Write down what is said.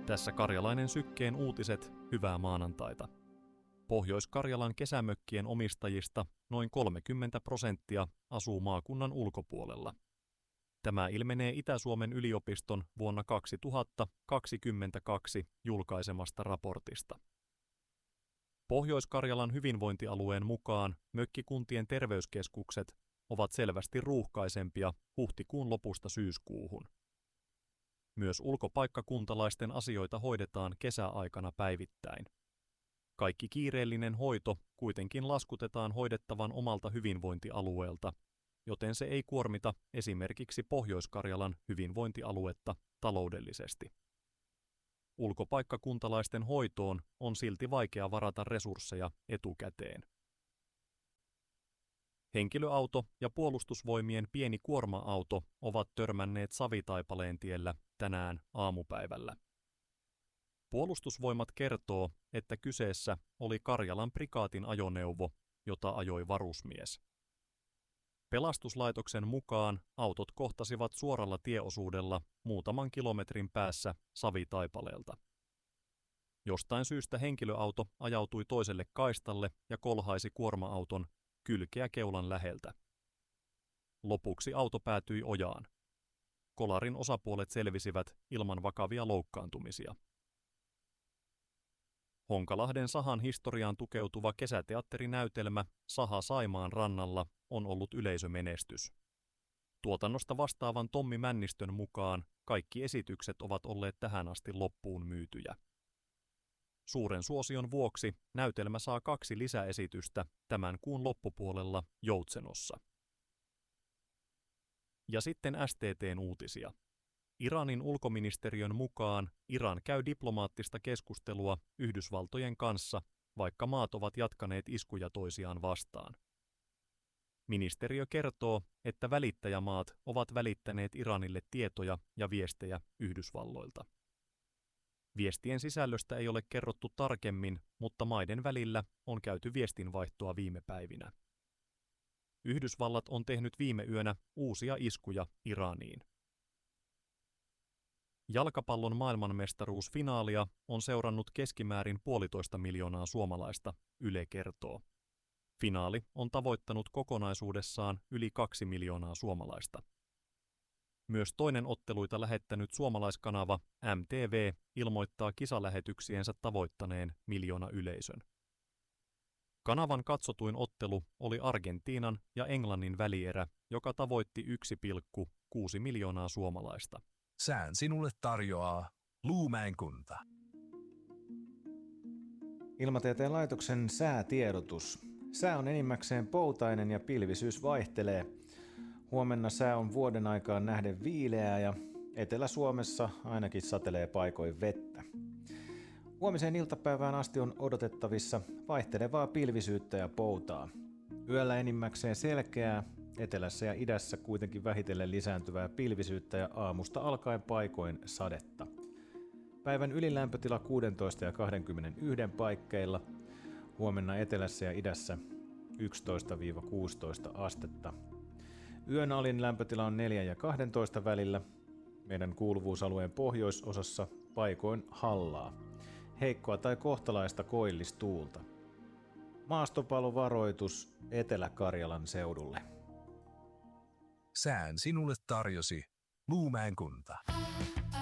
Tässä Karjalainen Sykkeen uutiset, hyvää maanantaita. Pohjois-Karjalan kesämökkien omistajista noin 30% asuu maakunnan ulkopuolella. Tämä ilmenee Itä-Suomen yliopiston vuonna 2022 julkaisemasta raportista. Pohjois-Karjalan hyvinvointialueen mukaan mökkikuntien terveyskeskukset ovat selvästi ruuhkaisempia huhtikuun lopusta syyskuuhun. Myös ulkopaikkakuntalaisten asioita hoidetaan kesäaikana päivittäin. Kaikki kiireellinen hoito kuitenkin laskutetaan hoidettavan omalta hyvinvointialueelta, joten se ei kuormita esimerkiksi Pohjois-Karjalan hyvinvointialuetta taloudellisesti. Ulkopaikkakuntalaisten hoitoon on silti vaikea varata resursseja etukäteen. Henkilöauto ja puolustusvoimien pieni kuorma-auto ovat törmänneet Savitaipaleen tiellä tänään aamupäivällä. Puolustusvoimat kertoo, että kyseessä oli Karjalan prikaatin ajoneuvo, jota ajoi varusmies. Pelastuslaitoksen mukaan autot kohtasivat suoralla tieosuudella muutaman kilometrin päässä Savitaipaleelta. Jostain syystä henkilöauto ajautui toiselle kaistalle ja kolhaisi kuorma-auton kylkeä keulan läheltä. Lopuksi auto päätyi ojaan. Kolarin osapuolet selvisivät ilman vakavia loukkaantumisia. Honkalahden Sahan historiaan tukeutuva kesäteatterinäytelmä Saha Saimaan rannalla on ollut yleisömenestys. Tuotannosta vastaavan Tommi Männistön mukaan kaikki esitykset ovat olleet tähän asti loppuun myytyjä. Suuren suosion vuoksi näytelmä saa 2 lisäesitystä tämän kuun loppupuolella Joutsenossa. Ja sitten STT:n uutisia. Iranin ulkoministeriön mukaan Iran käy diplomaattista keskustelua Yhdysvaltojen kanssa, vaikka maat ovat jatkaneet iskuja toisiaan vastaan. Ministeriö kertoo, että välittäjämaat ovat välittäneet Iranille tietoja ja viestejä Yhdysvalloilta. Viestien sisällöstä ei ole kerrottu tarkemmin, mutta maiden välillä on käyty viestinvaihtoa viime päivinä. Yhdysvallat on tehnyt viime yönä uusia iskuja Iraniin. Jalkapallon maailmanmestaruusfinaalia on seurannut keskimäärin 1,5 miljoonaa suomalaista, Yle kertoo. Finaali on tavoittanut kokonaisuudessaan yli 2 miljoonaa suomalaista. Myös toinen otteluita lähettänyt suomalaiskanava MTV ilmoittaa kisalähetyksiensä tavoittaneen 1 miljoona yleisön. Kanavan katsotuin ottelu oli Argentiinan ja Englannin välierä, joka tavoitti 1,6 miljoonaa suomalaista. Sään sinulle tarjoaa Luumäen kunta. Ilmatieteen laitoksen säätiedotus. Sää on enimmäkseen poutainen ja pilvisyys vaihtelee. Huomenna sää on vuoden aikaan nähden viileää ja Etelä-Suomessa ainakin satelee paikoin vettä. Huomiseen iltapäivään asti on odotettavissa vaihtelevaa pilvisyyttä ja poutaa. Yöllä enimmäkseen selkeää, etelässä ja idässä kuitenkin vähitellen lisääntyvää pilvisyyttä ja aamusta alkaen paikoin sadetta. Päivän ylilämpötila 16 ja 21 paikkeilla. Huomenna etelässä ja idässä 11-16 astetta. Yön alin lämpötila on 4 ja 12 välillä. Meidän kuuluvuusalueen pohjoisosassa paikoin hallaa. Heikkoa tai kohtalaista koillistuulta. Maastopalovaroitus Etelä-Karjalan seudulle. Sään sinulle tarjosi Luumäen kunta.